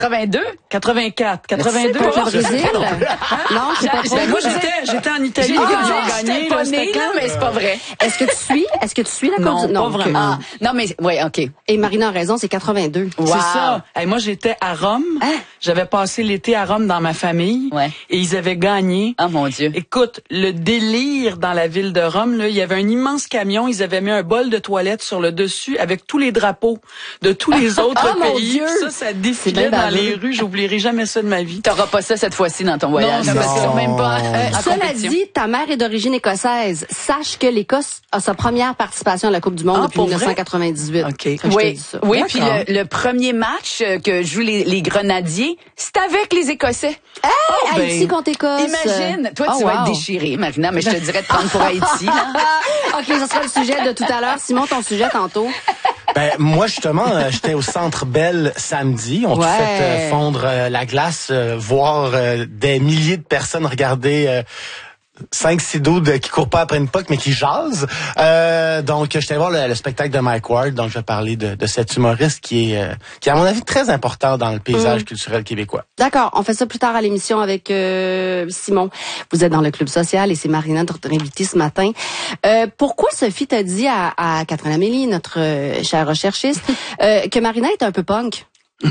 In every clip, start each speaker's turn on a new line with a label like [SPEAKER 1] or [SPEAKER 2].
[SPEAKER 1] 82?
[SPEAKER 2] 84. 82.
[SPEAKER 3] C'est pas le Brésil? Non, c'est pas trop.
[SPEAKER 2] Moi, j'étais en Italie quand ils ont gagné.
[SPEAKER 1] Pas née, là, mais c'est pas vrai.
[SPEAKER 3] Est-ce que tu suis la Coupe du...
[SPEAKER 2] Non, pas vraiment.
[SPEAKER 1] Non, mais, ouais, OK.
[SPEAKER 3] Et Marina a raison, c'est 82.
[SPEAKER 1] Wow.
[SPEAKER 2] C'est ça. Hey, moi, j'étais à Rome.
[SPEAKER 1] Hein?
[SPEAKER 2] J'avais passé l'été à Rome dans ma famille.
[SPEAKER 1] Ouais.
[SPEAKER 2] Et ils avaient gagné.
[SPEAKER 1] Oh, mon Dieu.
[SPEAKER 2] Écoute, le délire dans la ville de Rome, là, il y avait un immense camion. Ils avaient mis un bol de toilette sur le dessus avec tous les drapeaux de tous les autres
[SPEAKER 3] mon
[SPEAKER 2] pays.
[SPEAKER 3] Dieu!
[SPEAKER 2] Ça défilait
[SPEAKER 3] bien
[SPEAKER 2] dans les
[SPEAKER 3] balleux.
[SPEAKER 2] rues. J'oublierai jamais ça de ma vie.
[SPEAKER 1] T'auras pas ça cette fois-ci dans ton voyage.
[SPEAKER 2] Non,
[SPEAKER 1] parce
[SPEAKER 2] non.
[SPEAKER 1] qu'ils sont même pas en
[SPEAKER 3] Cela
[SPEAKER 1] compétition.
[SPEAKER 3] dit, ta mère est d'origine écossaise. Sache que l'Écosse a sa première participation à la Coupe du Monde depuis
[SPEAKER 2] pour vrai?
[SPEAKER 3] 1998.
[SPEAKER 2] OK.
[SPEAKER 3] Je te
[SPEAKER 1] Oui,
[SPEAKER 3] dis ça.
[SPEAKER 1] oui, puis
[SPEAKER 2] D'accord.
[SPEAKER 1] le premier match que jouent les Grenadiers, c'est avec les Écossais.
[SPEAKER 3] Hey, Haïti contre Écosse.
[SPEAKER 1] Imagine, toi tu
[SPEAKER 3] Oh,
[SPEAKER 1] vas être
[SPEAKER 3] wow.
[SPEAKER 1] déchiré, Marina, mais je te dirais de prendre pour Haïti. Là.
[SPEAKER 3] OK, ce sera le sujet de tout à l'heure. Simon, ton sujet tantôt.
[SPEAKER 4] Ben moi justement, j'étais au Centre Bell samedi. On a tout
[SPEAKER 3] Ouais.
[SPEAKER 4] fait fondre la glace, voir des milliers de personnes regarder 5-6 dudes qui courent pas après une puck mais qui jasent. Donc j'étais voir le spectacle de Mike Ward. Donc je vais parler de cet humoriste qui est à mon avis très important dans le paysage culturel québécois.
[SPEAKER 3] D'accord, on fait ça plus tard à l'émission avec Simon. Vous êtes dans le Club social et c'est Marina, notre invitée ce matin. Pourquoi Sophie t'a dit à Catherine Amélie, notre chère recherchiste, que Marina est un peu punk?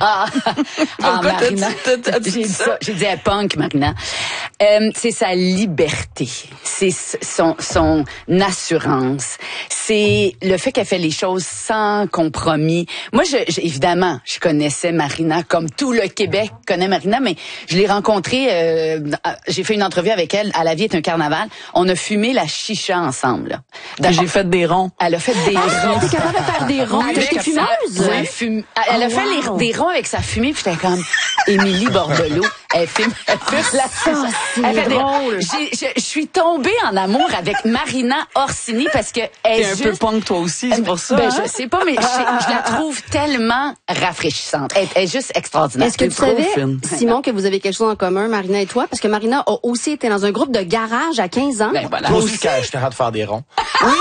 [SPEAKER 1] Marina.
[SPEAKER 2] t'as dit
[SPEAKER 1] J'ai dit
[SPEAKER 2] ça?
[SPEAKER 1] ça. J'ai dit à punk, Marina. C'est sa liberté. C'est son assurance. C'est le fait qu'elle fait les choses sans compromis. Moi, évidemment, je connaissais Marina comme tout le Québec connaît Marina, mais je l'ai rencontrée, j'ai fait une entrevue avec elle à La vie est un carnaval. On a fumé la chicha ensemble.
[SPEAKER 2] Puis j'ai fait des ronds.
[SPEAKER 1] Elle a fait des ronds.
[SPEAKER 3] T'es capable de faire des ronds?
[SPEAKER 1] Avec
[SPEAKER 3] T'es
[SPEAKER 1] sa-
[SPEAKER 3] fumeuse?
[SPEAKER 1] Ouais, elle a fait
[SPEAKER 3] wow.
[SPEAKER 1] des ronds avec sa fumée, puis j'étais comme Émilie Bordelot. Elle fume la
[SPEAKER 3] ça, c'est
[SPEAKER 1] Elle fait des-
[SPEAKER 3] drôle.
[SPEAKER 1] Je suis tombée en amour avec Marina Orsini parce que elle
[SPEAKER 2] T'es
[SPEAKER 1] est
[SPEAKER 2] un peu
[SPEAKER 1] juste...
[SPEAKER 2] punk toi aussi, c'est pour ça.
[SPEAKER 1] Ben,
[SPEAKER 2] hein?
[SPEAKER 1] je sais pas, mais je la trouve tellement rafraîchissante. Elle est juste extraordinaire.
[SPEAKER 3] Est-ce que tu
[SPEAKER 2] trop
[SPEAKER 3] savais,
[SPEAKER 2] fine.
[SPEAKER 3] Simon, que vous avez quelque chose en commun, Marina et toi? Parce que Marina a aussi été dans un groupe de garage à 15 ans.
[SPEAKER 1] Ben, voilà.
[SPEAKER 4] Moi aussi, j'étais capable de faire des ronds.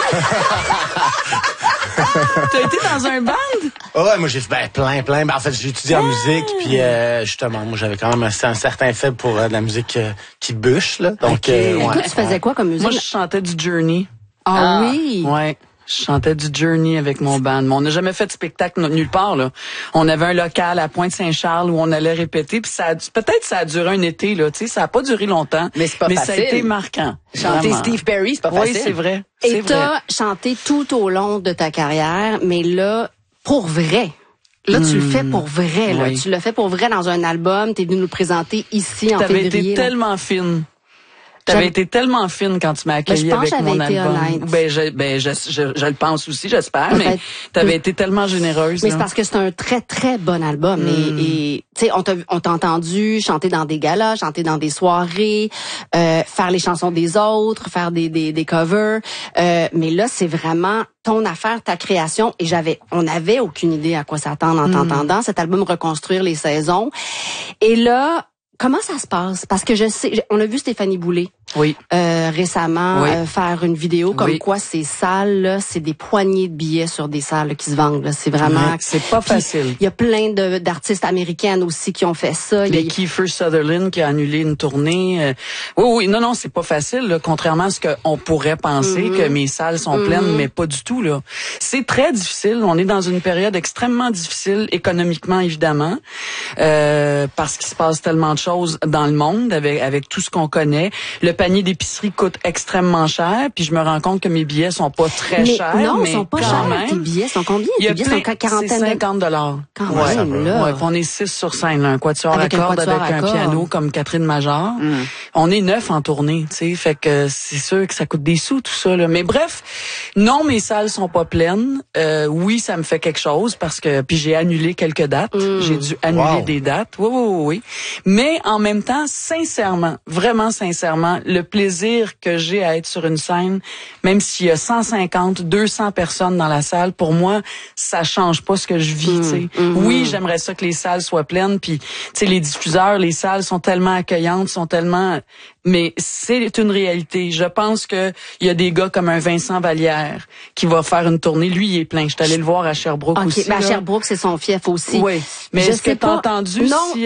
[SPEAKER 2] T'as été dans un band?
[SPEAKER 4] Ouais, moi j'ai fait plein. Ben, en fait, j'ai étudié en musique, puis justement, moi j'avais quand même un certain faible pour de la musique qui bûche, là. Donc, ouais.
[SPEAKER 3] Toi, tu faisais quoi comme musique?
[SPEAKER 2] Moi, je chantais du Journey.
[SPEAKER 3] Ah oui.
[SPEAKER 2] Ouais. Je chantais du Journey avec mon band. Mais on n'a jamais fait de spectacle nulle part, là. On avait un local à Pointe-Saint-Charles où on allait répéter, puis peut-être ça a duré un été, là, tu sais, ça a pas duré longtemps.
[SPEAKER 1] Mais c'est pas
[SPEAKER 2] ça a
[SPEAKER 1] facile.
[SPEAKER 2] été marquant.
[SPEAKER 1] Chanter
[SPEAKER 2] Vraiment.
[SPEAKER 1] Steve Perry, c'est pas
[SPEAKER 2] Oui,
[SPEAKER 1] facile.
[SPEAKER 2] c'est vrai.
[SPEAKER 3] Et
[SPEAKER 2] C'est vrai.
[SPEAKER 3] t'as chanté tout au long de ta carrière, mais là, pour vrai. Là, tu le fais pour vrai, là.
[SPEAKER 2] Oui.
[SPEAKER 3] Tu l'as fait pour vrai dans un album. T'es venu nous le présenter ici en
[SPEAKER 2] T'avais
[SPEAKER 3] février.
[SPEAKER 2] été
[SPEAKER 3] là.
[SPEAKER 2] tellement fine. T'avais été tellement fine quand tu m'as accueilli
[SPEAKER 3] je pense
[SPEAKER 2] avec
[SPEAKER 3] que
[SPEAKER 2] mon
[SPEAKER 3] j'avais été
[SPEAKER 2] album.
[SPEAKER 3] honnête.
[SPEAKER 2] Je le pense aussi, j'espère, mais
[SPEAKER 3] Peut-être.
[SPEAKER 2] t'avais été tellement généreuse.
[SPEAKER 3] Mais
[SPEAKER 2] là.
[SPEAKER 3] c'est parce que c'est un très, très bon album. Et tu sais, on t'a entendu chanter dans des galas, chanter dans des soirées, faire les chansons des autres, faire des covers. Mais là, c'est vraiment ton affaire, ta création. Et on n'avait aucune idée à quoi s'attendre en t'entendant. Cet album Reconstruire les saisons. Et là, comment ça se passe? Parce que je sais, on a vu Stéphanie Boulay.
[SPEAKER 2] Oui.
[SPEAKER 3] Récemment,
[SPEAKER 2] Oui.
[SPEAKER 3] faire une vidéo comme
[SPEAKER 2] Oui.
[SPEAKER 3] quoi ces salles, là, c'est des poignées de billets sur des salles là, qui se vendent. Là. C'est vraiment...
[SPEAKER 2] Ouais, c'est pas
[SPEAKER 3] Puis,
[SPEAKER 2] facile.
[SPEAKER 3] il y a plein d'artistes américaines aussi qui ont fait ça. Il y a-
[SPEAKER 2] Les Kiefer Sutherland qui a annulé une tournée. Oui, non, c'est pas facile. Là, contrairement à ce qu'on pourrait penser que mes salles sont pleines, mais pas du tout. Là, c'est très difficile. On est dans une période extrêmement difficile économiquement, évidemment, parce qu'il se passe tellement de choses dans le monde avec tout ce qu'on connaît. Le panier d'épicerie coûte extrêmement cher, puis je me rends compte que mes billets sont pas très
[SPEAKER 3] mais
[SPEAKER 2] chers.
[SPEAKER 3] non,
[SPEAKER 2] mais
[SPEAKER 3] ils sont pas
[SPEAKER 2] quand
[SPEAKER 3] chers.
[SPEAKER 2] même,
[SPEAKER 3] Tes billets sont combien?
[SPEAKER 2] il y
[SPEAKER 3] Tes
[SPEAKER 2] a
[SPEAKER 3] billets
[SPEAKER 2] plein,
[SPEAKER 3] sont à quarantaine
[SPEAKER 2] c'est
[SPEAKER 3] de...
[SPEAKER 2] 50 $.
[SPEAKER 3] Quand
[SPEAKER 4] Ouais,
[SPEAKER 3] même, là.
[SPEAKER 2] Ouais, puis on est 6 sur scène, là, un quatuor
[SPEAKER 3] Avec
[SPEAKER 2] à
[SPEAKER 3] un
[SPEAKER 2] cordes
[SPEAKER 3] quatuor
[SPEAKER 2] avec
[SPEAKER 3] à
[SPEAKER 2] un
[SPEAKER 3] cordes.
[SPEAKER 2] piano comme Catherine Major. On est 9 en tournée, tu sais, fait que c'est sûr que ça coûte des sous tout ça là. Mais bref, non, mes salles sont pas pleines. Oui, ça me fait quelque chose parce que puis j'ai annulé quelques dates. J'ai dû annuler des dates. Oui. Mais en même temps, sincèrement, vraiment sincèrement, le plaisir que j'ai à être sur une scène, même s'il y a 150, 200 personnes dans la salle, pour moi, ça change pas ce que je vis, tu sais. Oui, j'aimerais ça que les salles soient pleines, puis tu sais les diffuseurs, les salles sont tellement accueillantes, sont tellement mais c'est une réalité. Je pense que il y a des gars comme un Vincent Vallière qui va faire une tournée, lui il est plein. Je suis allée le voir à Sherbrooke
[SPEAKER 3] OK,
[SPEAKER 2] aussi.
[SPEAKER 3] mais à
[SPEAKER 2] là.
[SPEAKER 3] Sherbrooke, c'est son fief aussi.
[SPEAKER 2] Oui, mais
[SPEAKER 3] Je
[SPEAKER 2] est-ce que
[SPEAKER 3] sais
[SPEAKER 2] t'as
[SPEAKER 3] pas.
[SPEAKER 2] entendu
[SPEAKER 3] Non,
[SPEAKER 2] si